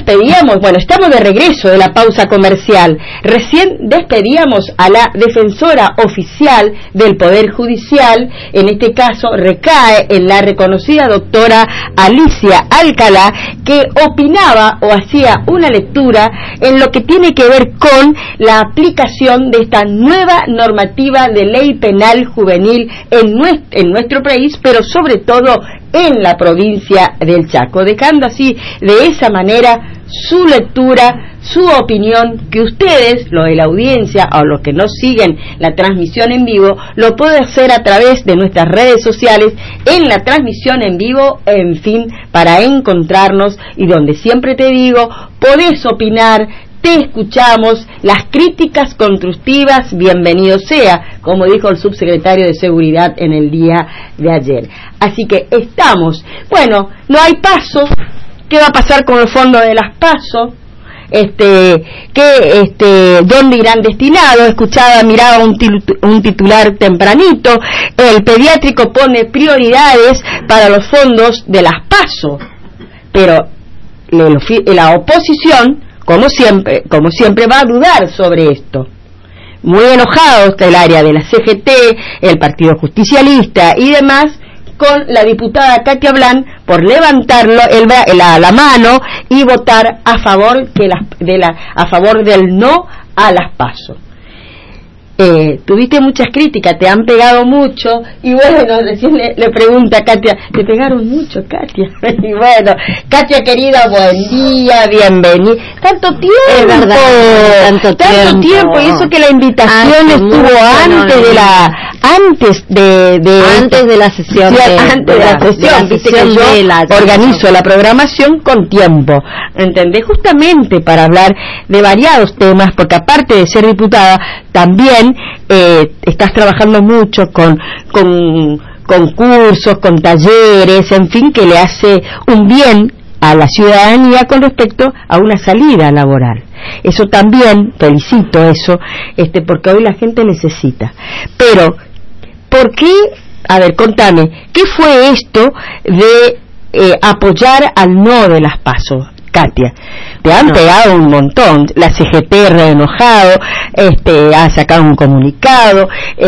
despedíamos, bueno, estamos de regreso de la pausa comercial. Recién despedíamos a la defensora oficial del Poder Judicial, en este caso recae en la reconocida doctora Alicia Alcalá, que opinaba o hacía una lectura en lo que tiene que ver con la aplicación de esta nueva normativa de ley penal juvenil en nuestro país, pero sobre todo en la provincia del Chaco, dejando así de esa manera su lectura, su opinión, que ustedes, los de la audiencia o los que no siguen la transmisión en vivo, lo pueden hacer a través de nuestras redes sociales, en la transmisión en vivo, en fin, para encontrarnos, y donde siempre te digo, podés opinar, te escuchamos, las críticas constructivas, bienvenido sea, como dijo el subsecretario de Seguridad en el día de ayer. Así que estamos, bueno, no hay PASO. ¿Qué va a pasar con el fondo de las PASO? ¿Dónde irán destinados? Miraba un titular tempranito, el pediátrico pone prioridades para los fondos de las PASO, pero la oposición, como siempre va a dudar sobre esto. Muy enojados el área de la CGT, el Partido Justicialista y demás, con la diputada Katia Blan por levantarlo la mano y votar a favor a favor del no a las PASO. Tuviste muchas críticas, te han pegado mucho, y bueno, recién le pregunta a Katia, ¿te pegaron mucho, Katia? Y bueno, Katia querida, buen día, bienvenida. Tanto tiempo, tanto tiempo, y eso que la invitación estuvo antes de la sesión, viste que yo organizo la programación con tiempo, ¿entendés? Justamente para hablar de variados temas, porque aparte de ser diputada, también estás trabajando mucho con cursos, con talleres, en fin, que le hace un bien a la ciudadanía con respecto a una salida laboral. Eso también, felicito eso, porque hoy la gente necesita. Pero, ¿por qué? A ver, contame, ¿qué fue esto de apoyar al no de las PASO? Katia, te han pegado un montón, la CGT re enojado, ha sacado un comunicado,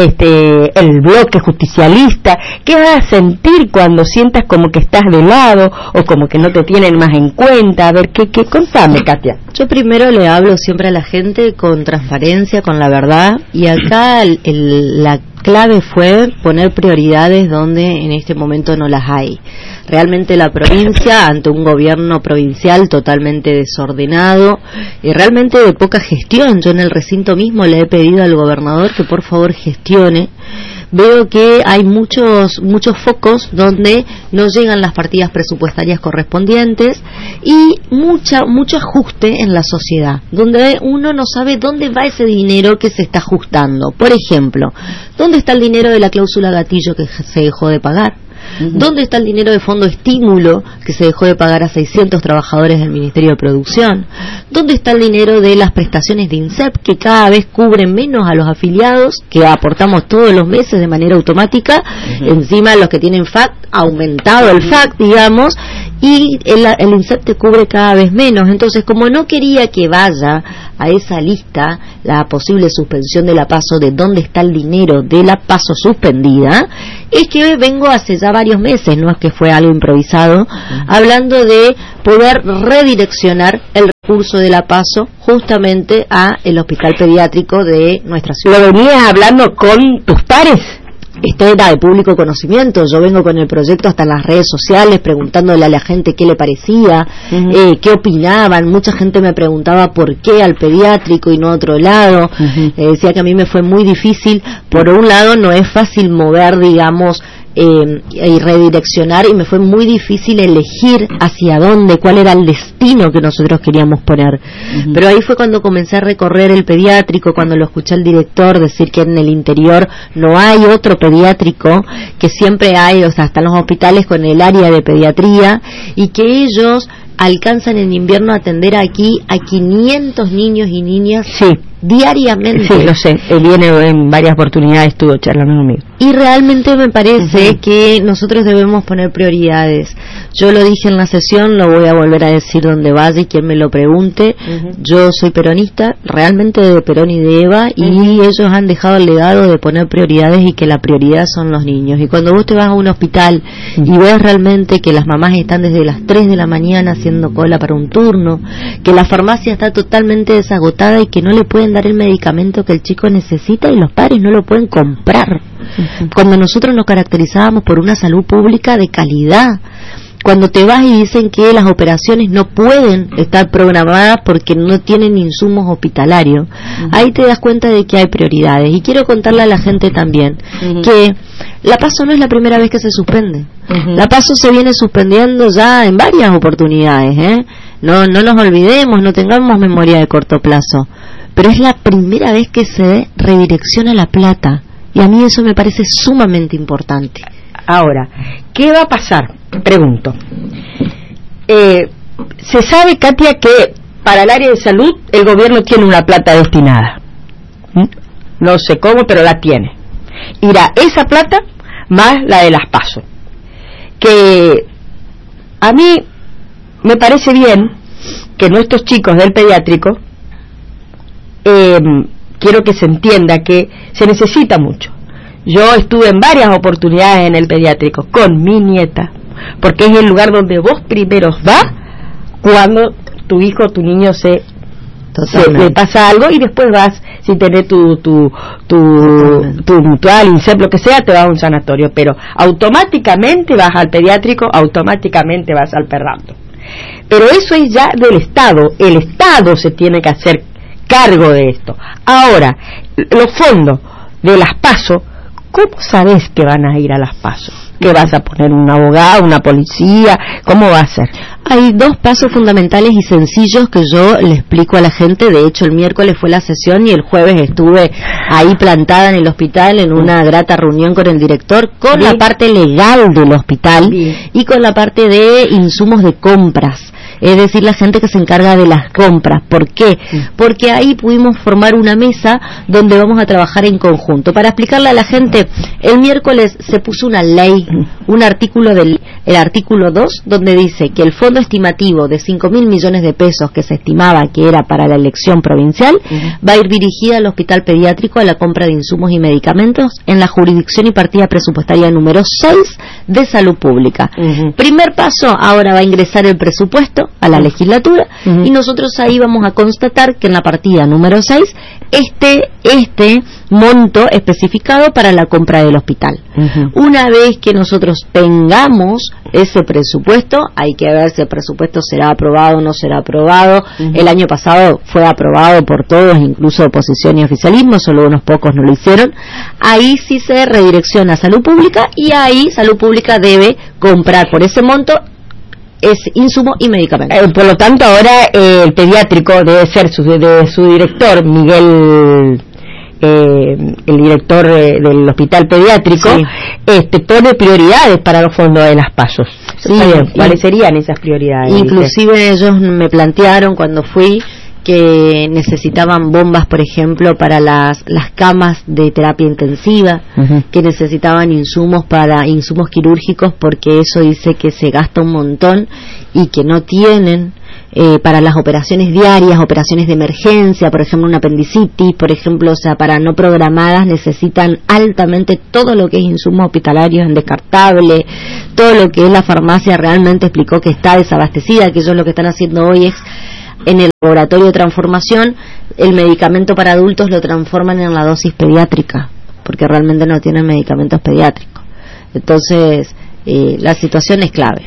el bloque justicialista. ¿Qué vas a sentir cuando sientas como que estás de lado o como que no te tienen más en cuenta? A ver, contame, Katia. Yo primero le hablo siempre a la gente con transparencia, con la verdad, y acá la clave fue poner prioridades donde en este momento no las hay. Realmente la provincia, ante un gobierno provincial totalmente desordenado y realmente de poca gestión, yo en el recinto mismo le he pedido al gobernador que por favor gestione. Veo que hay muchos focos donde no llegan las partidas presupuestarias correspondientes y mucho ajuste en la sociedad, donde uno no sabe dónde va ese dinero que se está ajustando. Por ejemplo, ¿dónde está el dinero de la cláusula gatillo que se dejó de pagar? ¿Dónde está el dinero de fondo estímulo que se dejó de pagar a 600 trabajadores del Ministerio de Producción? ¿Dónde está el dinero de las prestaciones de INSEP que cada vez cubren menos a los afiliados, que aportamos todos los meses de manera automática? Encima los que tienen FAC, aumentado el FAC, digamos, y el INSEP te cubre cada vez menos. Entonces, como no quería que vaya a esa lista la posible suspensión de la PASO, de dónde está el dinero de la PASO suspendida, es que vengo hace ya varios meses, no es que fue algo improvisado, hablando de poder redireccionar el recurso de la PASO justamente a el hospital pediátrico de nuestra ciudad. ¿Lo venías hablando con tus pares? Era de público conocimiento. Yo vengo con el proyecto hasta en las redes sociales preguntándole a la gente qué le parecía, qué opinaban. Mucha gente me preguntaba por qué al pediátrico y no a otro lado. Decía que a mí me fue muy difícil. Por un lado no es fácil mover, digamos, y redireccionar, y me fue muy difícil elegir hacia dónde, cuál era el destino que nosotros queríamos poner. Pero ahí fue cuando comencé a recorrer el pediátrico, cuando lo escuché al director decir que en el interior no hay otro pediátrico, que siempre hay, o sea, están los hospitales con el área de pediatría, y que ellos alcanzan en invierno a atender aquí a 500 niños y niñas diariamente. Sí, lo sé, viene en varias oportunidades, estuvo charlando conmigo. Y realmente me parece que nosotros debemos poner prioridades. Yo lo dije en la sesión, lo voy a volver a decir donde vaya y quien me lo pregunte. Yo soy peronista, realmente de Perón y de Eva, y ellos han dejado el legado de poner prioridades y que la prioridad son los niños. Y cuando vos te vas a un hospital y ves realmente que las mamás están desde las 3 de la mañana haciendo cola para un turno, que la farmacia está totalmente desagotada y que no le pueden dar el medicamento que el chico necesita y los padres no lo pueden comprar. Cuando nosotros nos caracterizábamos por una salud pública de calidad, cuando te vas y dicen que las operaciones no pueden estar programadas porque no tienen insumos hospitalarios, ahí te das cuenta de que hay prioridades. Y quiero contarle a la gente también que la PASO no es la primera vez que se suspende. La PASO se viene suspendiendo ya en varias oportunidades, No nos olvidemos, no tengamos memoria de corto plazo, pero es la primera vez que se redirecciona la plata, y a mí eso me parece sumamente importante. Ahora, ¿qué va a pasar? Pregunto. Se sabe, Katia, que para el área de salud el gobierno tiene una plata destinada. No sé cómo, pero la tiene. Irá esa plata más la de las PASO. Que a mí me parece bien que nuestros chicos del pediátrico, quiero que se entienda que se necesita mucho. Yo estuve en varias oportunidades en el pediátrico con mi nieta, porque es el lugar donde vos primero vas cuando tu hijo o tu niño le pasa algo, y después vas, si tenés tu mutual, INSEP, lo que sea, te vas a un sanatorio, pero automáticamente vas al pediátrico, automáticamente vas al perrato. Pero eso es ya del Estado, el Estado se tiene que hacer cargo de esto. Ahora, los fondos de las PASO, ¿cómo sabés que van a ir a las PASO? ¿Que vas a poner un abogado, una policía? ¿Cómo va a ser? Hay dos pasos fundamentales y sencillos que yo le explico a la gente. De hecho, el miércoles fue la sesión y el jueves estuve ahí plantada en el hospital en una grata reunión con el director, con la parte legal del hospital y con la parte de insumos de compras. Es decir, la gente que se encarga de las compras. ¿Por qué? Porque ahí pudimos formar una mesa donde vamos a trabajar en conjunto. Para explicarle a la gente, el miércoles se puso una ley, un artículo el artículo 2, donde dice que el fondo estimativo de 5.000 millones de pesos que se estimaba que era para la elección provincial va a ir dirigida al hospital pediátrico a la compra de insumos y medicamentos en la jurisdicción y partida presupuestaria número 6 de salud pública. Primer paso, ahora va a ingresar el presupuesto a la legislatura y nosotros ahí vamos a constatar que en la partida número 6 este monto especificado para la compra del hospital. Una vez que nosotros tengamos ese presupuesto, hay que ver si el presupuesto será aprobado o no será aprobado. El año pasado fue aprobado por todos, incluso oposición y oficialismo, solo unos pocos no lo hicieron. Ahí sí se redirecciona a salud pública y ahí salud pública debe comprar por ese monto es insumo y medicamento. Por lo tanto, ahora el pediátrico debe ser de su director, Miguel, el director del hospital pediátrico, pone prioridades para los fondos de las PASO. ¿Cuáles serían esas prioridades? Inclusive ellos me plantearon cuando fui que necesitaban bombas, por ejemplo, para las camas de terapia intensiva, que necesitaban insumos quirúrgicos, porque eso dice que se gasta un montón y que no tienen para las operaciones diarias, operaciones de emergencia, por ejemplo una apendicitis, por ejemplo, o sea, para no programadas necesitan altamente todo lo que es insumos hospitalarios en descartable, todo lo que es la farmacia realmente explicó que está desabastecida, que ellos lo que están haciendo hoy es en el laboratorio de transformación, el medicamento para adultos lo transforman en la dosis pediátrica, porque realmente no tienen medicamentos pediátricos. Entonces, la situación es clave.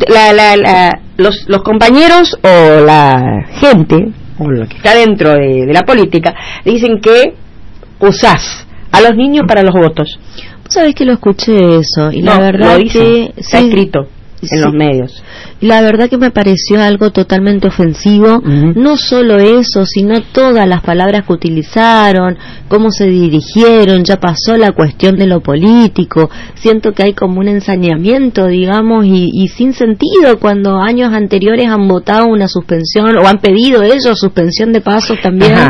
Los compañeros o la gente, o lo que está dentro de la política, dicen que usás a los niños para los votos. ¿Vos sabés que lo escuché eso? Y la verdad lo dice, que está escrito en los medios. La verdad que me pareció algo totalmente ofensivo, no solo eso, sino todas las palabras que utilizaron, cómo se dirigieron, ya pasó la cuestión de lo político, siento que hay como un ensañamiento, digamos, y sin sentido, cuando años anteriores han votado una suspensión, o han pedido ellos suspensión de pasos también,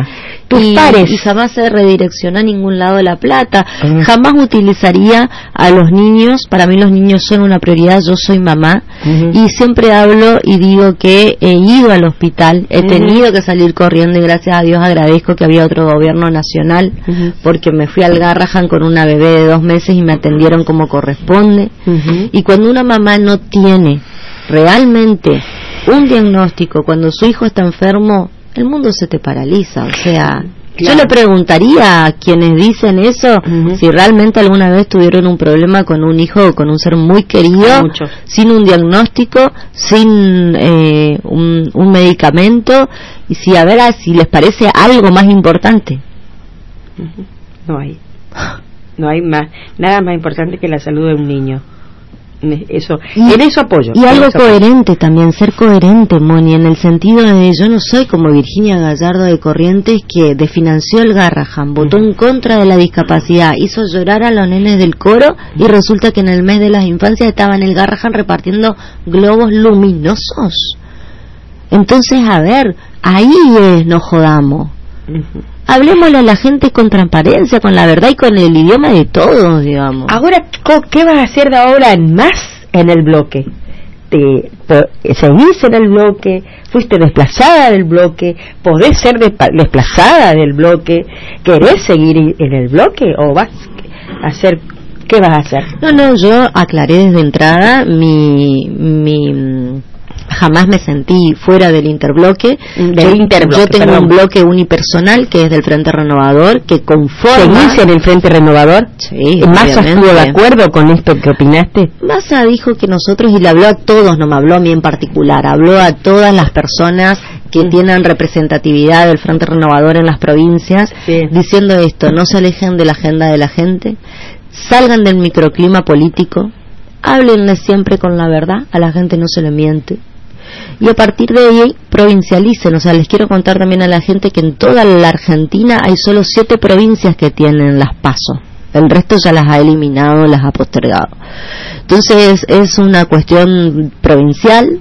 tus pares. Y jamás se redirecciona a ningún lado la plata. Jamás utilizaría a los niños. Para mí los niños son una prioridad. Yo soy mamá y siempre hablo y digo que he ido al hospital, he tenido que salir corriendo y gracias a Dios agradezco que había otro gobierno nacional porque me fui al Garrahan con una bebé de 2 meses y me atendieron como corresponde. Y cuando una mamá no tiene realmente un diagnóstico, cuando su hijo está enfermo, el mundo se te paraliza. O sea, yo le preguntaría a quienes dicen eso si realmente alguna vez tuvieron un problema con un hijo o con un ser muy querido, sin un diagnóstico, sin un medicamento, y si a ver si les parece algo más importante. No hay más, nada más importante que la salud de un niño. Eso, en eso apoyo. Y algo coherente también, ser coherente, Moni, en el sentido de yo no soy como Virginia Gallardo de Corrientes, que desfinanció el Garrahan, votó en contra de la discapacidad, hizo llorar a los nenes del coro y resulta que en el mes de las infancias estaba en el Garrahan repartiendo globos luminosos. Entonces, a ver, ahí no jodamos. Hablemosle a la gente con transparencia, con la verdad y con el idioma de todos, digamos. Ahora, ¿qué vas a hacer de ahora en más en el bloque? ¿Seguís en el bloque? ¿Fuiste desplazada del bloque? ¿Podés ser desplazada del bloque? ¿Querés seguir en el bloque? ¿O vas a hacer? ¿Qué vas a hacer? No, yo aclaré desde entrada jamás me sentí fuera del interbloque. Yo tengo un bloque unipersonal que es del Frente Renovador, que conforma. ¿Seguís en el Frente Renovador? Sí. ¿Massa estuvo de acuerdo con esto que opinaste? Massa dijo que nosotros, y le habló a todos, no me habló a mí en particular, habló a todas las personas que tienen representatividad del Frente Renovador en las provincias, diciendo esto: no se alejen de la agenda de la gente, salgan del microclima político, háblenle siempre con la verdad, a la gente no se le miente. Y a partir de ahí provincialicen. O sea, les quiero contar también a la gente que en toda la Argentina hay solo 7 provincias que tienen las PASO. El resto ya las ha eliminado, las ha postergado. Entonces es una cuestión provincial,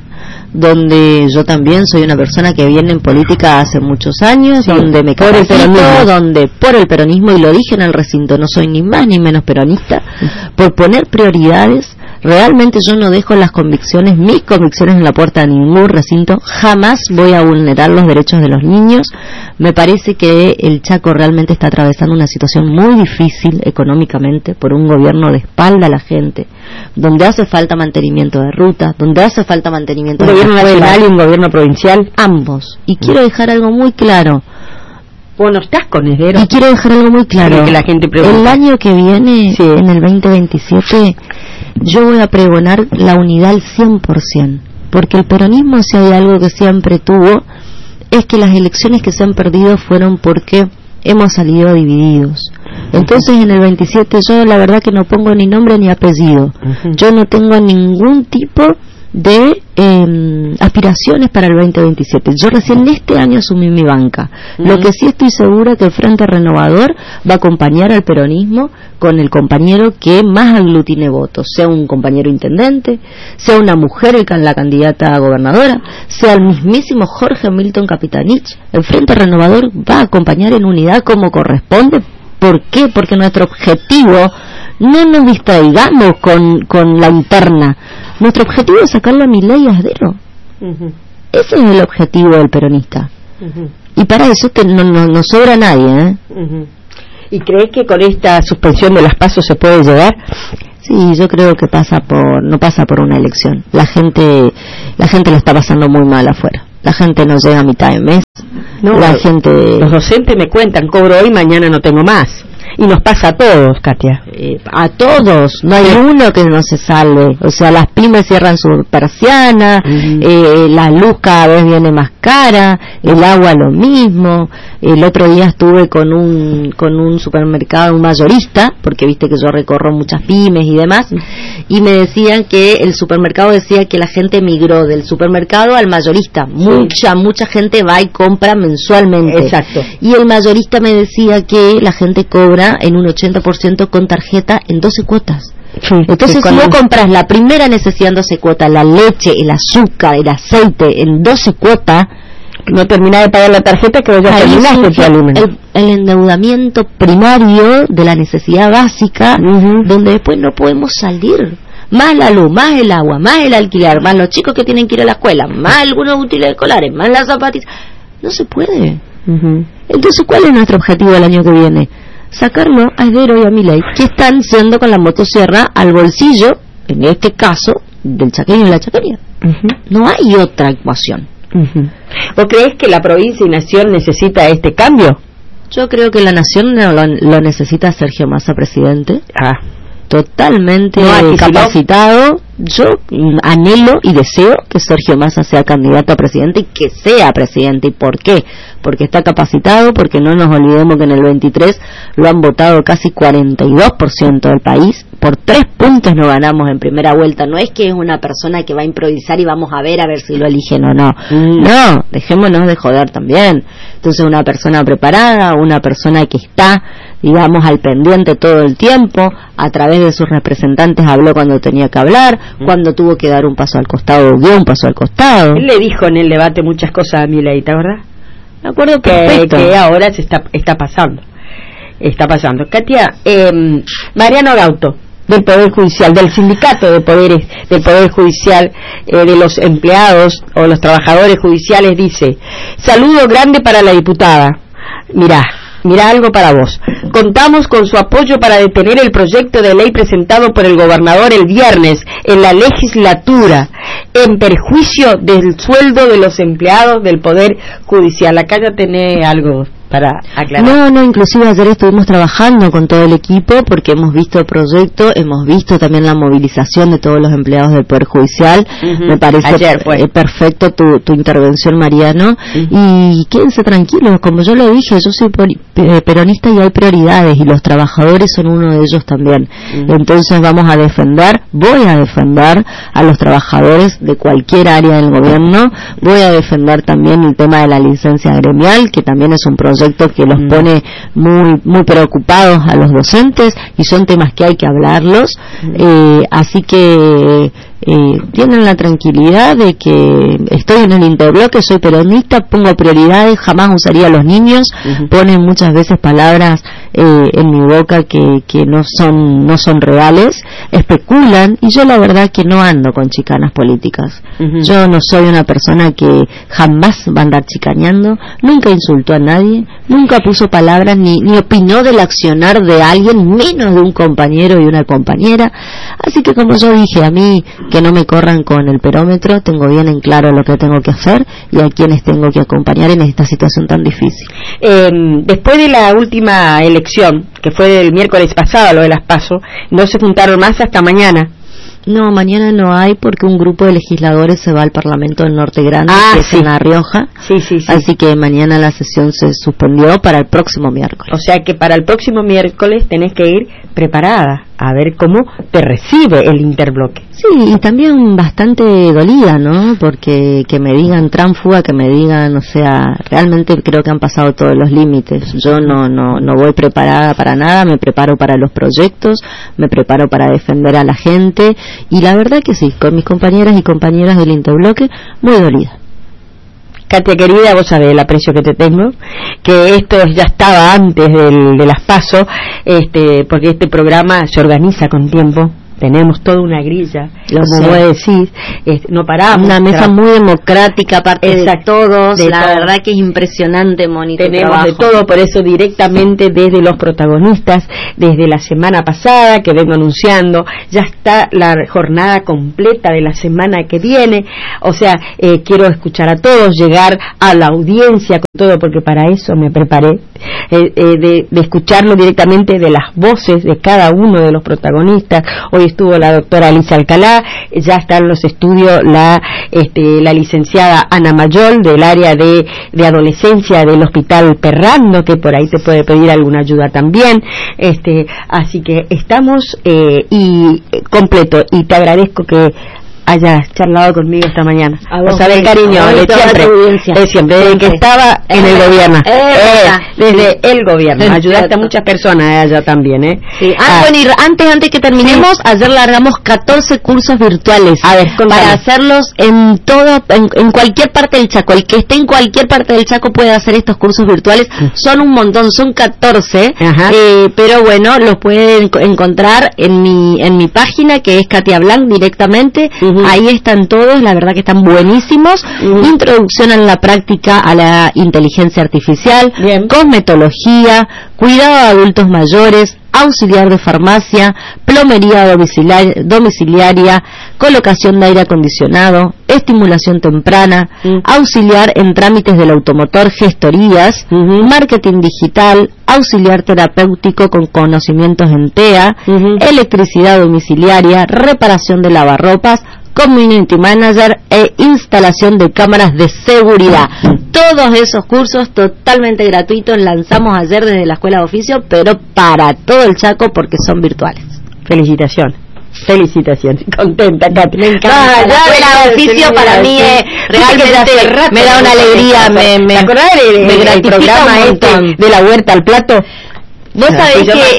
donde yo también soy una persona que viene en política hace muchos años, donde me capacito, donde por el peronismo, y lo dije en el recinto, no soy ni más ni menos peronista, por poner prioridades. Realmente yo no dejo mis convicciones en la puerta de ningún recinto. Jamás voy a vulnerar los derechos de los niños. Me parece que el Chaco realmente está atravesando una situación muy difícil económicamente por un gobierno de espalda a la gente, donde hace falta mantenimiento de rutas, donde hace falta mantenimiento de gobierno nacional y un gobierno provincial, ambos. Y quiero dejar algo muy claro. Bueno, estás con Esdero. Y quiero dejar algo muy claro. Que la gente pregunta. El año que viene, en el 2027, yo voy a pregonar la unidad al 100%, porque el peronismo, si hay algo que siempre tuvo, es que las elecciones que se han perdido fueron porque hemos salido divididos. Entonces en el 27 yo la verdad que no pongo ni nombre ni apellido. Yo no tengo ningún tipo de aspiraciones para el 2027. Yo recién este año asumí mi banca. Lo que sí estoy segura que el Frente Renovador va a acompañar al peronismo con el compañero que más aglutine votos, sea un compañero intendente, sea una mujer la candidata a gobernadora, sea el mismísimo Jorge Milton Capitanich. El Frente Renovador va a acompañar en unidad como corresponde. ¿Por qué? Porque nuestro objetivo, no nos distraigamos con la interna. Nuestro objetivo es sacarle a Milei y a Esdero. Ese es el objetivo del peronista. Y para eso no sobra nadie, ¿Y crees que con esta suspensión de las PASO se puede llegar? Sí, yo creo que no pasa por una elección. La gente lo está pasando muy mal afuera. La gente no llega a mitad de mes. Los docentes me cuentan, cobro hoy, mañana no tengo más. Y nos pasa a todos, Katia. A todos, no hay uno que no se salve. O sea, las pymes cierran su persiana, la luz cada vez viene más cara, el agua lo mismo. El otro día estuve con un supermercado, un mayorista, porque viste que yo recorro muchas pymes y demás, y me decían que el supermercado decía que la gente migró del supermercado al mayorista. Mucha gente va y compra mensualmente. Exacto. Y el mayorista me decía que la gente cobra en un 80% con tarjeta en 12 cuotas. Entonces, si vos compras la primera necesidad en 12 cuotas, la leche, el azúcar, el aceite en 12 cuotas, no terminás de pagar la tarjeta, que ya terminaste tu alimento. El endeudamiento primario de la necesidad básica, donde después no podemos salir. Más la luz, más el agua, más el alquiler, más los chicos que tienen que ir a la escuela, más algunos útiles escolares, más las zapatillas. No se puede. Entonces, ¿cuál es nuestro objetivo el año que viene? Sacarlo a Esdero y a Milei, que están yendo con la motosierra al bolsillo, en este caso, del chaqueño y la chaqueña. No hay otra ecuación. ¿Vos crees que la provincia y nación necesita este cambio? Yo creo que la nación lo necesita Sergio Massa presidente. Totalmente capacitado. Yo anhelo y deseo que Sergio Massa sea candidato a presidente y que sea presidente. ¿Y por qué? Porque está capacitado, porque no nos olvidemos que en el 23 lo han votado casi 42% del país. Por 3 puntos no ganamos en primera vuelta. No es que es una persona que va a improvisar y vamos a ver si lo eligen o no. No, dejémonos de joder también. Entonces, una persona preparada, una persona que está, digamos, al pendiente todo el tiempo, a través de sus representantes habló cuando tenía que hablar, cuando tuvo que dar un paso al costado, dio un paso al costado. Él le dijo en el debate muchas cosas a Milei, ¿verdad? Me acuerdo que ahora se está pasando. Katia, Mariano Gauto, del Poder Judicial, del Sindicato de Poderes del Poder Judicial, de los empleados o los trabajadores judiciales, dice: saludo grande para la diputada. Mirá algo para vos. Contamos con su apoyo para detener el proyecto de ley presentado por el gobernador el viernes en la legislatura, en perjuicio del sueldo de los empleados del Poder Judicial. Acá ya tenés algo para aclarar. No, inclusive ayer estuvimos trabajando con todo el equipo porque hemos visto el proyecto, hemos visto también la movilización de todos los empleados del Poder Judicial. Me parece perfecto tu intervención, Mariano, y quédense tranquilos, como yo lo dije, yo soy peronista y hay prioridades y los trabajadores son uno de ellos también. Entonces voy a defender a los trabajadores de cualquier área del gobierno, voy a defender también el tema de la licencia gremial, que también es un proyecto que los pone muy preocupados a los docentes y son temas que hay que hablarlos, así que tienen la tranquilidad de que estoy en el interbloque, soy peronista, pongo prioridades, jamás usaría a los niños, ponen muchas veces palabras en mi boca que no son reales, especulan, y yo la verdad que no ando con chicanas políticas. Yo no soy una persona que jamás va a andar chicaneando, nunca insultó a nadie, nunca puso palabras ni opinó del accionar de alguien, menos de un compañero y una compañera. Así que, como yo dije, a mí que no me corran con el perómetro, tengo bien en claro lo que tengo que hacer y a quienes tengo que acompañar en esta situación tan difícil. Después de la última elección, que fue el miércoles pasado, lo de las PASO, no se juntaron más hasta mañana. No, mañana no hay porque un grupo de legisladores se va al Parlamento del Norte Grande, que es en La Rioja. Sí. Así que mañana la sesión se suspendió para el próximo miércoles. O sea que para el próximo miércoles tenés que ir preparada a ver cómo te recibe el interbloque. Sí, y también bastante dolida, ¿no? Porque que me digan tránfuga, que me digan, o sea, realmente creo que han pasado todos los límites. Yo no voy preparada para nada, me preparo para los proyectos, me preparo para defender a la gente, y la verdad que sí, con mis compañeras y compañeros del interbloque, muy dolida. Katia querida, vos sabés el aprecio que te tengo, que esto ya estaba antes de las PASO, porque este programa se organiza con tiempo. Tenemos toda una grilla, como vos decís, no paramos. Una mesa muy democrática, aparte de todos, la verdad que es impresionante, Mónica. Tenemos de todo, por eso directamente desde los protagonistas, desde la semana pasada, que vengo anunciando, ya está la jornada completa de la semana que viene, o sea, quiero escuchar a todos, llegar a la audiencia con todo, porque para eso me preparé, de escucharlo directamente de las voces de cada uno de los protagonistas. Hoy estuvo la doctora Alicia Alcalá, ya está en los estudios la licenciada Ana Mayol del área de adolescencia del Hospital Perrando, que por ahí te puede pedir alguna ayuda también, así que estamos y completo, y te agradezco que haya charlado conmigo esta mañana. Vos sabés el cariño de siempre, desde que estaba en el gobierno. Desde el gobierno. Ayudaste a muchas personas allá también, Sí. Bueno, y antes que terminemos, ayer largamos 14 cursos virtuales. A ver, para hacerlos en cualquier parte del Chaco. El que esté en cualquier parte del Chaco puede hacer estos cursos virtuales. Son un montón, son 14. Pero bueno, los pueden encontrar en mi página, que es Katia Blanc directamente. Ahí están todos, la verdad que están buenísimos. Introducción en la práctica a la inteligencia artificial, cosmetología, cuidado de adultos mayores, auxiliar de farmacia, plomería domiciliaria, colocación de aire acondicionado, estimulación temprana, auxiliar en trámites del automotor, gestorías, marketing digital, auxiliar terapéutico con conocimientos en TEA, electricidad domiciliaria, reparación de lavarropas, community manager e instalación de cámaras de seguridad. Todos esos cursos totalmente gratuitos lanzamos ayer desde la Escuela de Oficio, pero para todo el Chaco, porque son virtuales. Felicitaciones, contenta, Katy. Me encanta. La Escuela de Oficio para mí realmente me da una alegría, me acordás me gratifica programa un montón. de la huerta al plato. Vos sabés que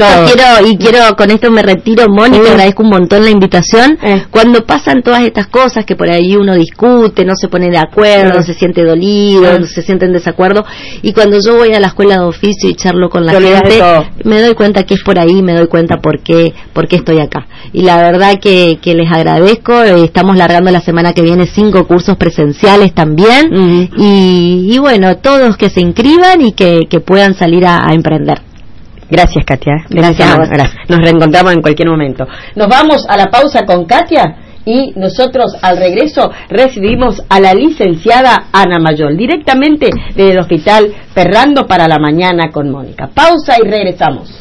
en esto con esto me retiro, Moni, te agradezco un montón la invitación. Cuando pasan todas estas cosas que por ahí uno discute, no se pone de acuerdo, se siente dolido, se siente en desacuerdo, y cuando yo voy a la Escuela de Oficio y charlo con la gente, me doy cuenta que es por ahí, me doy cuenta por qué estoy acá. Y la verdad que les agradezco. Estamos largando la semana que viene 5 cursos presenciales también, y bueno, todos que se inscriban y que puedan salir a emprender. Gracias, Katia. Gracias a vos. Nos reencontramos en cualquier momento. Nos vamos a la pausa con Katia y nosotros al regreso recibimos a la licenciada Ana Mayol directamente desde el Hospital Ferrando para la mañana con Mónica. Pausa y regresamos.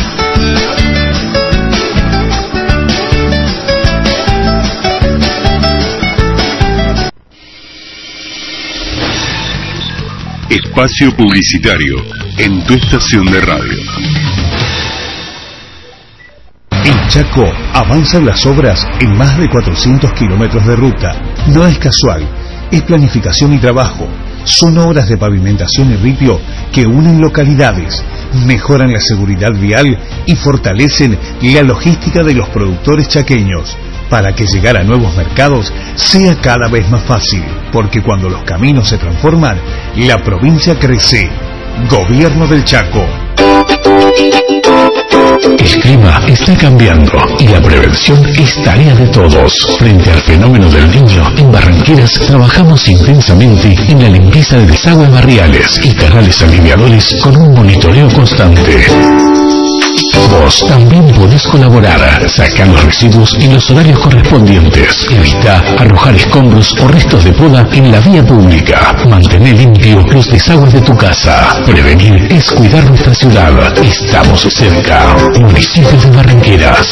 Espacio publicitario en tu estación de radio. En Chaco avanzan las obras en más de 400 kilómetros de ruta. No es casual, es planificación y trabajo. Son obras de pavimentación y ripio que unen localidades, mejoran la seguridad vial y fortalecen la logística de los productores chaqueños, para que llegar a nuevos mercados sea cada vez más fácil, porque cuando los caminos se transforman, la provincia crece. Gobierno del Chaco. El clima está cambiando y la prevención es tarea de todos. Frente al fenómeno del Niño, en Barranqueras trabajamos intensamente en la limpieza de desagües barriales y canales aliviadores con un monitoreo constante. Vos también podés colaborar. Saca los residuos en los horarios correspondientes. Evita arrojar escombros o restos de poda en la vía pública. Mantén limpio los desagües de tu casa. Prevenir es cuidar nuestra ciudad. Estamos cerca. Municipio de Barranqueras.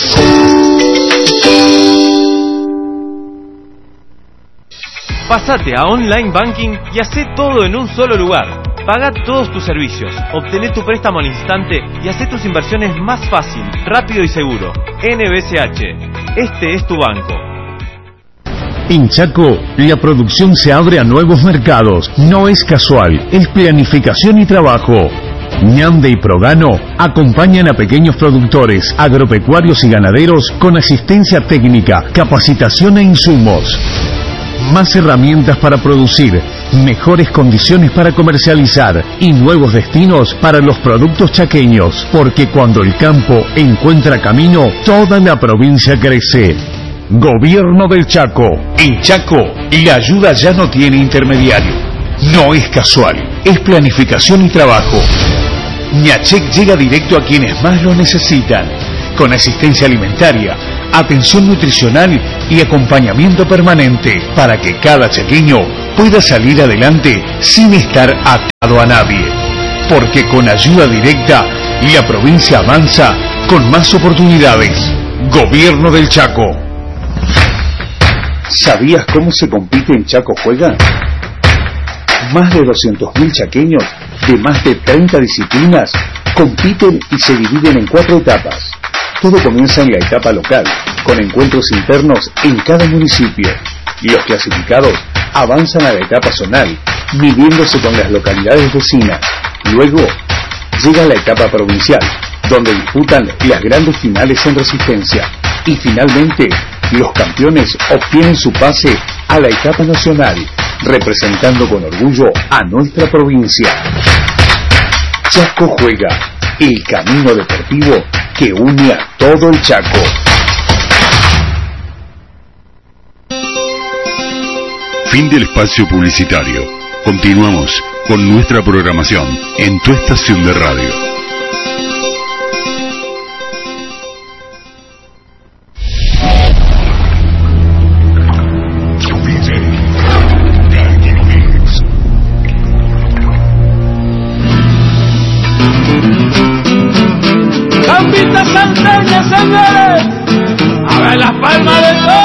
Pásate a Online Banking y hacé todo en un solo lugar. Paga todos tus servicios, obtené tu préstamo al instante y hacé tus inversiones más fácil, rápido y seguro. NBCH, este es tu banco. En Chaco, la producción se abre a nuevos mercados. No es casual, es planificación y trabajo. Ñande y Progano acompañan a pequeños productores, agropecuarios y ganaderos con asistencia técnica, capacitación e insumos. Más herramientas para producir, mejores condiciones para comercializar y nuevos destinos para los productos chaqueños, porque cuando el campo encuentra camino, toda la provincia crece. Gobierno del Chaco. En Chaco, la ayuda ya no tiene intermediario. No es casual, es planificación y trabajo. Ñachec llega directo a quienes más lo necesitan, con asistencia alimentaria, atención nutricional y acompañamiento permanente para que cada chaqueño pueda salir adelante sin estar atado a nadie. Porque con ayuda directa, la provincia avanza con más oportunidades. Gobierno del Chaco. ¿Sabías cómo se compite en Chaco Juega? Más de 200.000 chaqueños de más de 30 disciplinas compiten y se dividen en 4 etapas. Todo comienza en la etapa local, con encuentros internos en cada municipio. Y los clasificados avanzan a la etapa zonal, midiéndose con las localidades vecinas. Luego llega la etapa provincial, donde disputan las grandes finales en Resistencia. Y finalmente, los campeones obtienen su pase a la etapa nacional, representando con orgullo a nuestra provincia. Chaco Juega, el camino deportivo que une a todo el Chaco. Fin del espacio publicitario. Continuamos con nuestra programación en tu estación de radio. Campita Santaña, señores, a ver las palmas de todo.